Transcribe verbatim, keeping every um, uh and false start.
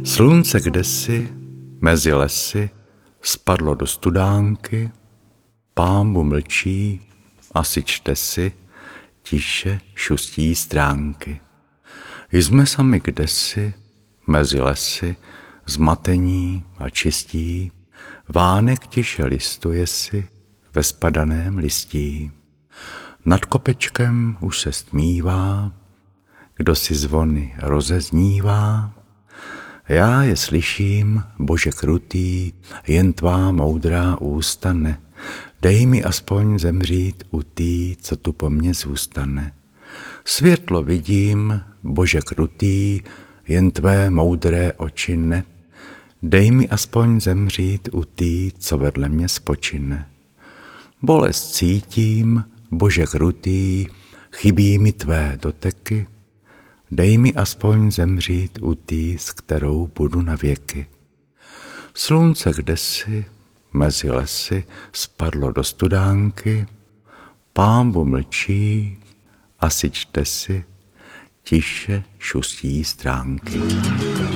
Slunce kdesi mezi lesy spadlo do studánky, pámbu mlčí, asi čte si, tiše šustí stránky. Jsme sami kdesi mezi lesy, zmatení a čistí, vánek tiše listuje si ve spadaném listí. Nad kopečkem už se stmívá, kdo si zvony rozeznívá. Já je slyším, Bože krutý, jen tvá moudrá ústa ne. Dej mi aspoň zemřít u tý, co tu po mně zůstane. Světlo vidím, Bože krutý, jen tvé moudré oči ne. Dej mi aspoň zemřít u tý, co vedle mě spočine. Bolest cítím, Bože krutý, chybí mi tvé doteky. Dej mi aspoň zemřít u tý, s kterou budu na věky. Slunce kdesi mezi lesy spadlo do studánky, pámbu mlčí, asi čte si, tiše šustí stránky.